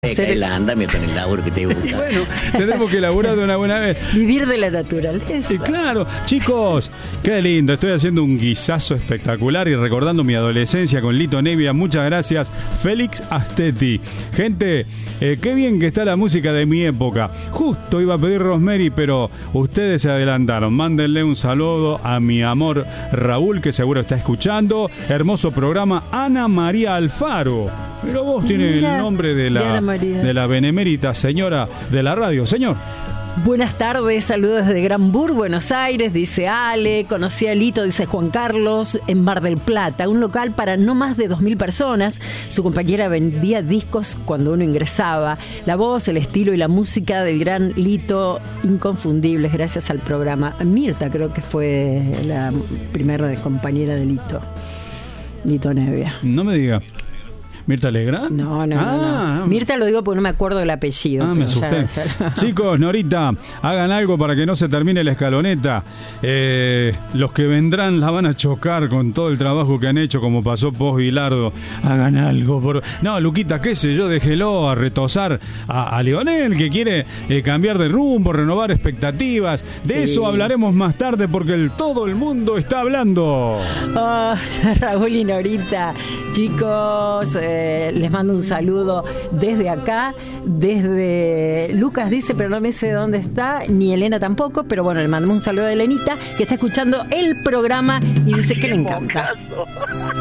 hacer el andamiario con el laburo que te busca. Y bueno, tendremos que laburar de una buena vez. Vivir de la naturaleza. Y claro, chicos, qué lindo. Estoy haciendo un guisazo espectacular y recordando mi adolescencia con Lito Nevia. Muchas gracias, Félix Astetti. Gente, qué bien que está la música de mi época. Justo iba a pedir Rosemary, pero ustedes se adelantaron. Mándenle un saludo a mi amor Raúl, que seguro está escuchando. Hermoso programa. Ana María Alfaro. Pero vos tiene el nombre de la benemérita señora de la radio. Señor. Buenas tardes, saludos desde Granburg, Buenos Aires, dice Ale. Conocí a Lito, dice Juan Carlos, en Mar del Plata, un local para no más de 2.000 personas. Su compañera vendía discos cuando uno ingresaba. La voz, el estilo y la música del gran Lito, inconfundibles gracias al programa. Mirta creo que fue la primera compañera de Lito Nevia. No me diga. ¿Mirta Legrand? No. Mirta lo digo porque no me acuerdo del apellido. Me asusté. Chicos, Norita, hagan algo para que no se termine la escaloneta. Los que vendrán la van a chocar con todo el trabajo que han hecho, como pasó Pos Guilardo. Hagan algo. No, Luquita, qué sé yo, déjelo a retosar a Leonel, que quiere cambiar de rumbo, renovar expectativas. De eso hablaremos más tarde, porque todo el mundo está hablando. Raúl y Norita, chicos, les mando un saludo desde acá, desde Lucas dice, pero no me sé dónde está, ni Elena tampoco, pero bueno, le mandamos un saludo a Elenita, que está escuchando el programa y dice que le encanta.